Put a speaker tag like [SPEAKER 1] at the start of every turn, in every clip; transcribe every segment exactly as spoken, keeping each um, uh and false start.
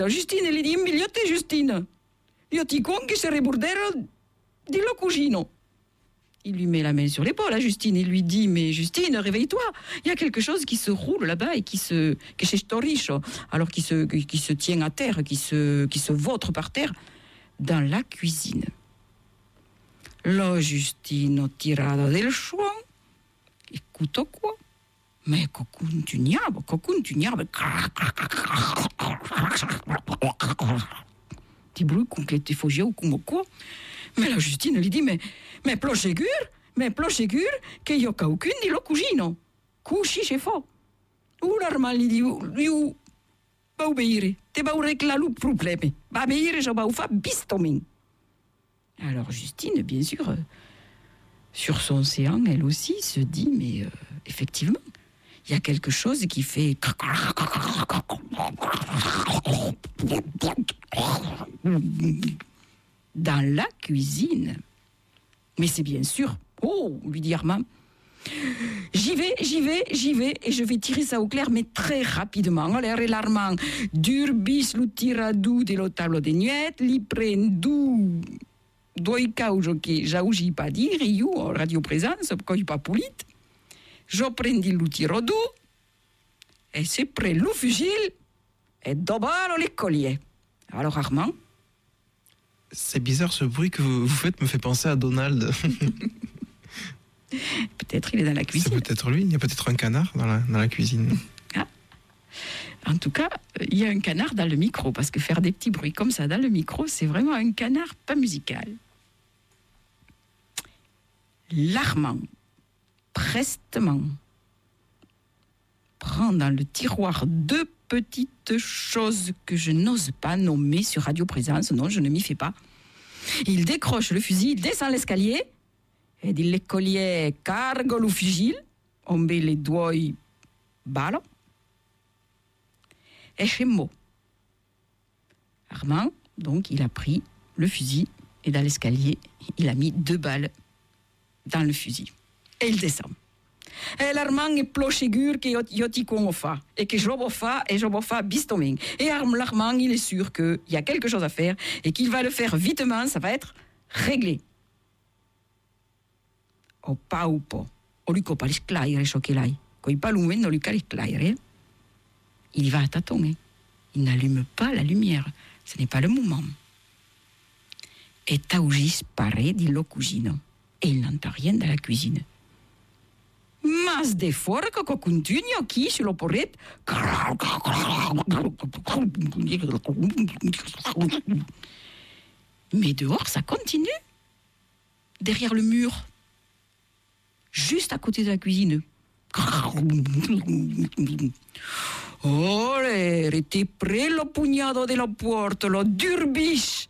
[SPEAKER 1] La Justine gli dice, bigliotte Justine, io ti conquisterai burdero di lo cugino. Il lui met la main sur l'épaule à Justine et lui dit, mais Justine, réveille-toi, il y a quelque chose qui se roule là-bas et qui se, qui se storiche, alors qui se, qui se tient à terre, qui se, qui se vautre par terre dans la cuisine. La Justine tirada del suon, écoute quoi? Mais che continuava, che continuava. Petit bruit con che ti fuggiva come quoi. Mais la Justine lui dit, mais, mais plo segur, mais plo segur che io caucun di lo cugino. Cusci se fa. U l'arma gli dit, io va obbedire, te va régler le problème. Va obbedire, je va fa bistomin. Alors Justine, bien sûr, euh, sur son séant, elle aussi se dit, mais euh, effectivement, il y a quelque chose qui fait... dans la cuisine. Mais c'est bien sûr... Oh, lui dit Armand. J'y vais, j'y vais, j'y vais, et je vais tirer ça au clair, mais très rapidement. Allora l'Armand durbis lo tiradu dello tavolo de nuet, li prendu due causo che j'augi pas dire, io, en radio présence, coi pas pulit. Je prendi lo tiro du, et c'est près le fusil, et dobalo les colliers. Alors Armand?
[SPEAKER 2] C'est bizarre, ce bruit que vous, vous faites me fait penser à Donald.
[SPEAKER 1] Peut-être il est dans la cuisine.
[SPEAKER 2] C'est peut-être lui, il y a peut-être un canard dans la, dans la cuisine.
[SPEAKER 1] Ah. En tout cas, il y a un canard dans le micro, parce que faire des petits bruits comme ça dans le micro, c'est vraiment un canard pas musical. L'Armand, prestement, prend dans le tiroir deux petites choses que je n'ose pas nommer sur Radio Présence. Non, je ne m'y fais pas. Il décroche le fusil, il descend l'escalier, et dit l'écolier cargo le fusil, on met les doigts balles, et chez moi. Armand, donc, il a pris le fusil, et dans l'escalier, il a mis deux balles dans le fusil. Et il descend. Et l'Armand est plo ségur que io ti con fa, et que je lo fa, et je lo fa bistomin. Et l'Armand, il est sûr qu'il y a quelque chose à faire, et qu'il va le faire vitement, ça va être réglé. O paupo, o lui copa l'esclaire, ce qu'il a. Coi pas l'oumen, non lui cale l'esclaire. Il y va à tâtons, hein. Il n'allume pas la lumière. Ce n'est pas le moment. Et Taugis paraît dit lo cugino. Et il n'entend rien dans la cuisine. Mas de fora que continue qui sur le porret. Mais dehors, ça continue. Derrière le mur. Juste à côté de la cuisine. Oh, était près le pugnado de la porte, le durbis.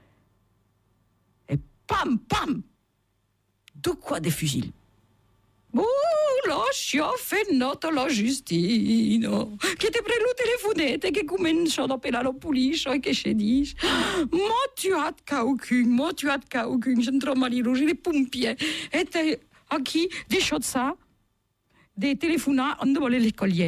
[SPEAKER 1] Et pam, pam. De quoi des fusils? Oh, la sciofennoto la Justino, che ti preluteleffonete, che cominciano a appellare la police e che ci dice, ma tu as caucun, ma tu as caucun, j'entends mal rouge, les pompiers, et t'es à qui des choses ça, des téléphonats, on demande les colliers.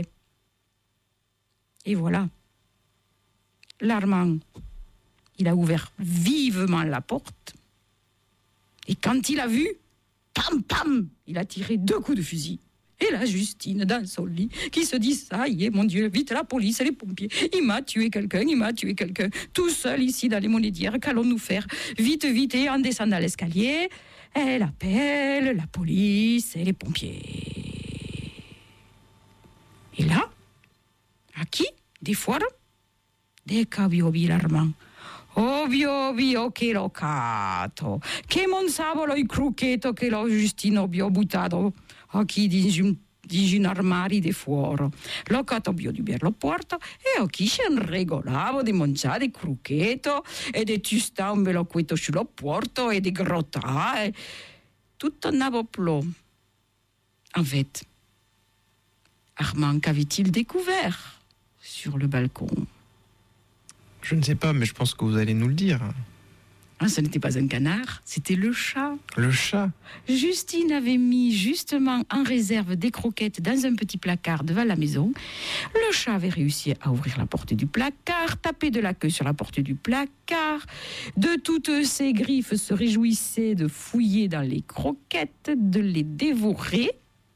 [SPEAKER 1] Et voilà. L'Armand, il a ouvert vivement la porte, et quand il a vu, pam, pam, il a tiré deux coups de fusil. Et la Justine, dans son lit, qui se dit, ça y est, mon Dieu, vite la police et les pompiers. Il m'a tué quelqu'un, il m'a tué quelqu'un. Tout seul ici dans les monédières, qu'allons-nous faire? Vite, vite, et en descendant l'escalier, elle appelle la police et les pompiers. Et là, à qui? Des fois, des cabiobi l'Armand. Ovvio, ovvio che l'ho cato, che non savo lo crucchetto che l'ho Justino ho buttato a chi di un, di un armadio di fuori. L'ho cato bio di berlo porto e a chi c'è un regolavo di mangiare crucchetto e di tustare un velo quito sullo porto e di grottare. Tutto andava plo. En fait, Armand, qu'avait-il découvert sur le balcon?
[SPEAKER 2] Je ne sais pas, mais je pense que vous allez nous le dire.
[SPEAKER 1] Ah, ce n'était pas un canard, c'était le chat.
[SPEAKER 2] Le chat.
[SPEAKER 1] Justine avait mis justement en réserve des croquettes dans un petit placard devant la maison. Le chat avait réussi à ouvrir la porte du placard, taper de la queue sur la porte du placard. De toutes ses griffes se réjouissait de fouiller dans les croquettes, de les dévorer.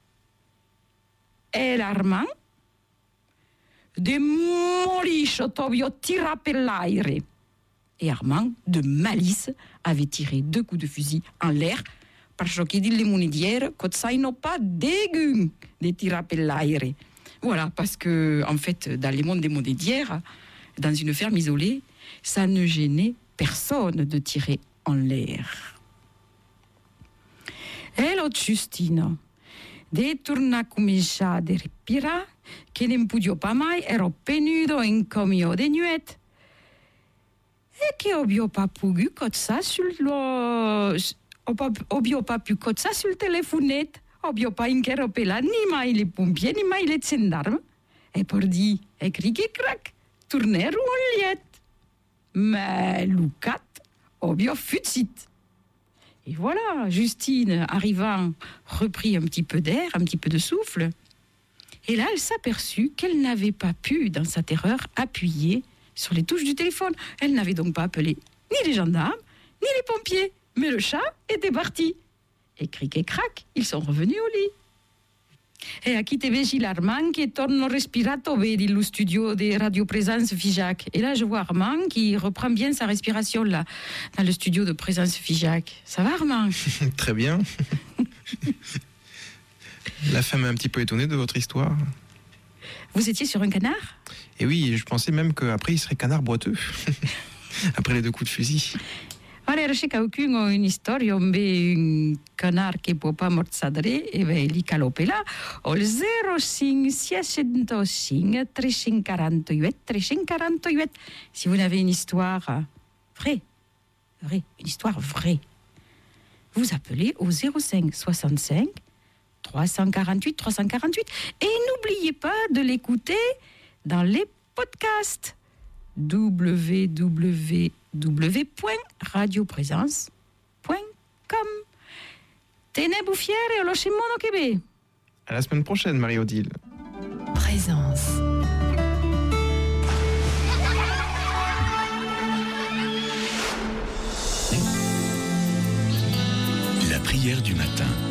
[SPEAKER 1] Et l'Armand, démolisce Tobio tira per l'aire. Et Armand, de malice, avait tiré deux coups de fusil en l'air parce qu'il dit les monedières que ça n'a pas dégueu de tirer per l'aire. Voilà, parce que, en fait, dans les mondes des monedières, dans une ferme isolée, ça ne gênait personne de tirer en l'air. E l'autre Justine, de tornar a cominciare a respirar, che non podia pas mai, ero penudo in comio de nuet. E che ho pas pu comme ça sur le... Ho pas pu comme ça sur le téléphonette. Ho pas interrompé ni mai les pompiers, ni mai les gendarmes. E per dire, e cric e crac, tourner un liet. Mais Lucat, ho futit. Et voilà, Justine, arrivant, reprit un petit peu d'air, un petit peu de souffle. Et là, elle s'aperçut qu'elle n'avait pas pu, dans sa terreur, appuyer sur les touches du téléphone. Elle n'avait donc pas appelé ni les gendarmes, ni les pompiers. Mais le chat était parti. Et cric et crac, ils sont revenus au lit. Et a qui te vegi l'Armand qui torno respirato vedi lo studio de Radio Présence Figeac. Et là, je vois Armand qui reprend bien sa respiration là, dans le studio de Présence Figeac. Ça va, Armand?
[SPEAKER 2] Très bien. La femme est un petit peu étonnée de votre histoire.
[SPEAKER 1] Vous étiez sur un canard?
[SPEAKER 2] Et oui, je pensais même qu'après, il serait canard boiteux. Après les deux coups de fusil.
[SPEAKER 1] Ora era qualcuno a une histoire on ve un canard qui ne peut pas morçadrer et ben il calope là au zéro cinq six zéro cinq trois cent quarante-huit trois cent quarante-huit. Si vous avez une histoire vraie, vraie, une histoire vraie, vous appelez au zéro cinq soixante-cinq trois cent quarante-huit trois cent quarante-huit et n'oubliez pas de l'écouter dans les podcasts. w w w point radio présence point com. Tenez bouffière et lo chimono québé.
[SPEAKER 2] À la semaine prochaine, Marie-Odile.
[SPEAKER 3] Présence.
[SPEAKER 4] La prière du matin.